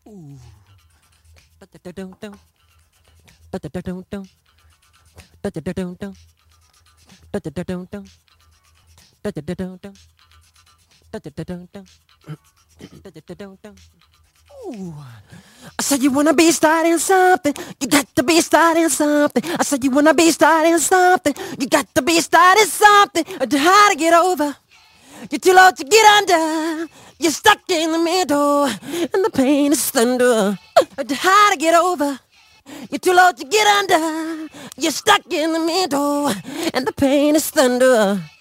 Ooh. Da-da-da-dum-dum. Da-da-da-dum-dum. Da-da-da-dum-dum. Da-da-da-dum-dum. Da-da-da-dum-dum. Da-da-da-dum-dum. Da-da-da-dum-dum. Ooh. I said you wanna be starting something, you got to be starting something. I said you wanna be starting something, you got to be starting something. Too hard to get over, you're too low to get under. You're stuck in the middle, and the pain is thunder. Too hard to get over, you're too low to get under. You're stuck in the middle, and the pain is thunder.